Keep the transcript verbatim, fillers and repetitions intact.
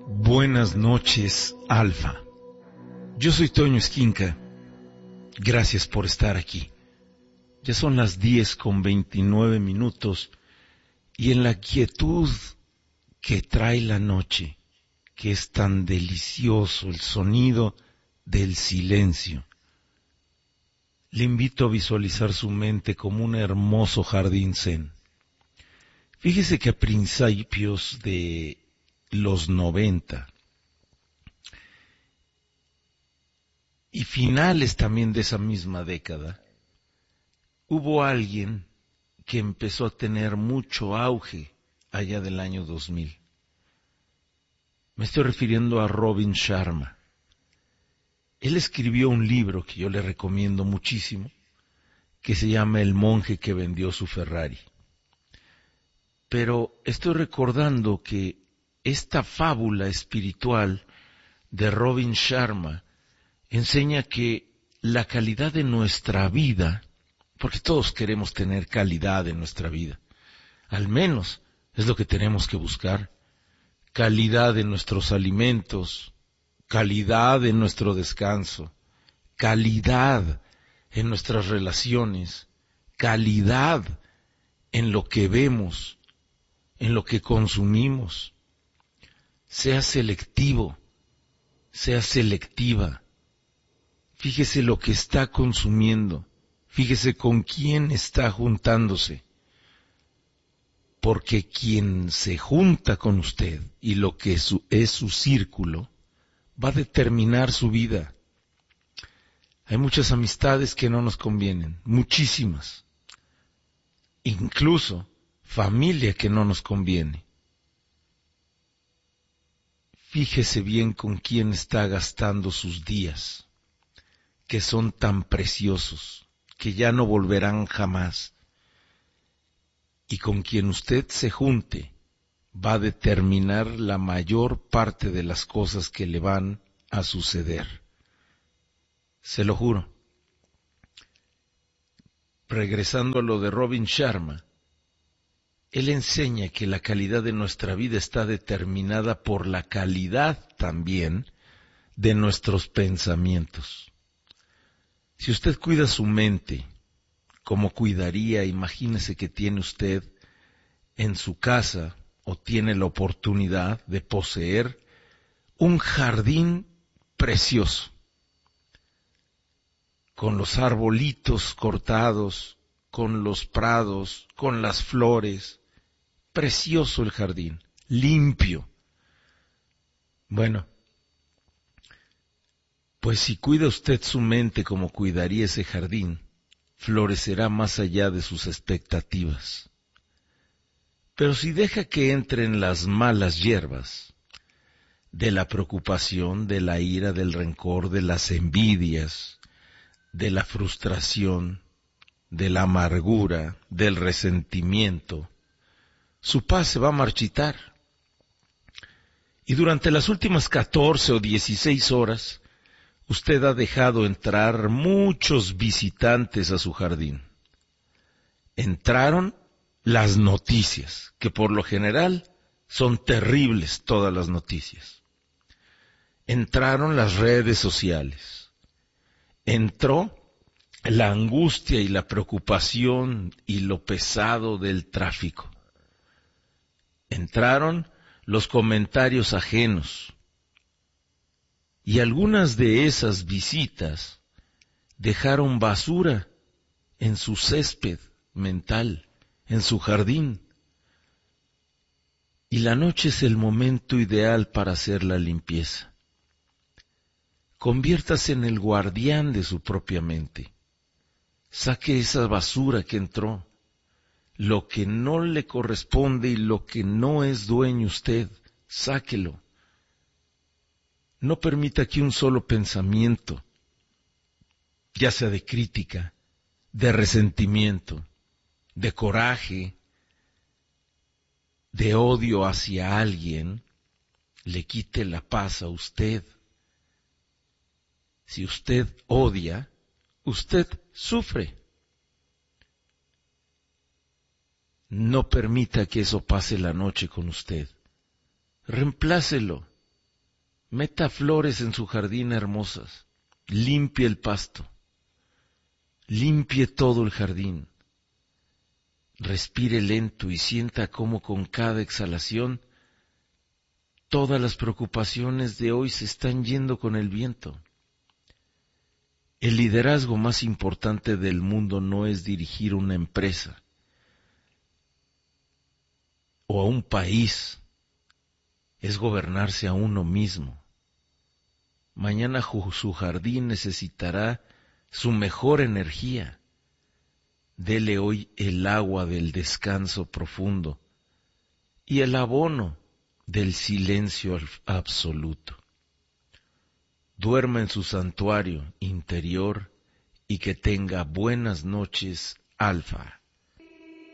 Buenas noches, Alfa. Yo soy Toño Esquinca. Gracias por estar aquí. Ya son las diez con veintinueve minutos y en la quietud que trae la noche, que es tan delicioso el sonido del silencio, le invito a visualizar su mente como un hermoso jardín zen. Fíjese que a principios de los noventa y finales también de esa misma década, hubo alguien que empezó a tener mucho auge allá del año dos mil. Me estoy refiriendo a Robin Sharma. Él escribió un libro que yo le recomiendo muchísimo, que se llama El monje que vendió su Ferrari. Pero estoy recordando que esta fábula espiritual de Robin Sharma enseña que la calidad de nuestra vida, porque todos queremos tener calidad en nuestra vida, al menos es lo que tenemos que buscar, calidad en nuestros alimentos, calidad en nuestro descanso, calidad en nuestras relaciones, calidad en lo que vemos, en lo que consumimos. Sea selectivo, sea selectiva. Fíjese lo que está consumiendo, fíjese con quién está juntándose. Porque quien se junta con usted y lo que es su, es su círculo, va a determinar su vida. Hay muchas amistades que no nos convienen, muchísimas. Incluso familia que no nos conviene. Fíjese bien con quién está gastando sus días, que son tan preciosos, que ya no volverán jamás. Y con quien usted se junte va a determinar la mayor parte de las cosas que le van a suceder. Se lo juro. Regresando a lo de Robin Sharma, él enseña que la calidad de nuestra vida está determinada por la calidad también de nuestros pensamientos. Si usted cuida su mente, como cuidaría, imagínese que tiene usted en su casa o tiene la oportunidad de poseer un jardín precioso, con los arbolitos cortados, con los prados, con las flores. Precioso el jardín, limpio. Bueno, pues si cuida usted su mente como cuidaría ese jardín, florecerá más allá de sus expectativas. Pero si deja que entren las malas hierbas, de la preocupación, de la ira, del rencor, de las envidias, de la frustración, de la amargura, del resentimiento, su paz se va a marchitar. Y durante las últimas catorce o dieciséis horas, usted ha dejado entrar muchos visitantes a su jardín. Entraron las noticias, que por lo general son terribles todas las noticias. Entraron las redes sociales. Entró la angustia y la preocupación y lo pesado del tráfico. Entraron los comentarios ajenos. Y algunas de esas visitas dejaron basura en su césped mental, en su jardín. Y la noche es el momento ideal para hacer la limpieza. Conviértase en el guardián de su propia mente. Saque esa basura que entró, lo que no le corresponde y lo que no es dueño usted, sáquelo. No permita que un solo pensamiento, ya sea de crítica, de resentimiento, de coraje, de odio hacia alguien, le quite la paz a usted. Si usted odia, usted sufre. No permita que eso pase la noche con usted. Reemplácelo Meta flores en su jardín hermosas, limpie el pasto, limpie todo el jardín. Respire lento y sienta cómo con cada exhalación todas las preocupaciones de hoy se están yendo con el viento. El liderazgo más importante del mundo no es dirigir una empresa o a un país, es gobernarse a uno mismo. Mañana su jardín necesitará su mejor energía. Dele hoy el agua del descanso profundo y el abono del silencio absoluto. Duerma en su santuario interior y que tenga buenas noches, Alfa.